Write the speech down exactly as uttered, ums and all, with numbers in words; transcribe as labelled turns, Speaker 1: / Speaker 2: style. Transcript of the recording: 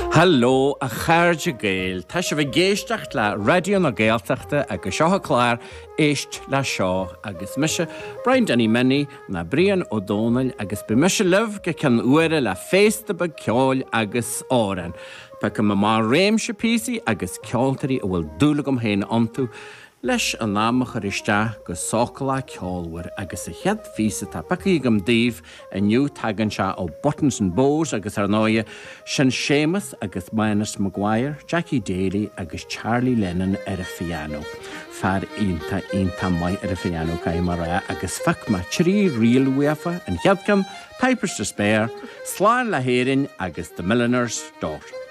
Speaker 1: Halló a chairde Gael, tá se bh géisteacht le radio na Gaeltachta agus seo chláir éist le seo agus mise Brian Denny Menny na Brian O'Donnell agus be mise leh go cean uaire le fésta ba ceáil agus áran. Pe go má réim se písaí agus ceoltarí a bhfuil dúlagam héin antú leis an námach ar iste go sócala ceolhar agus a chead físa tá pacaí gom daobh a nniu tagan se ó Buttons and Bows agus ar náide sin Seamus agus Minus Maguire, Jackie Daly agus Charlie Lennon ar a piano. Fear ionta ionta mai ar a piano caim mar rá agus facma trí rial uefa an cheadcam, Pipers to Spare, Slán le Héireann agus The Milliners' Daughter.